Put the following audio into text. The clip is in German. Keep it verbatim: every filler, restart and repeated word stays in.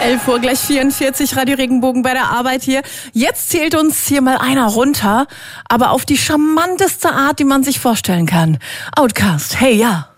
elf Uhr, gleich vierundvierzig, Radio Regenbogen bei der Arbeit hier. Jetzt zählt uns hier mal einer runter, aber auf die charmanteste Art, die man sich vorstellen kann. Outcast, hey ja.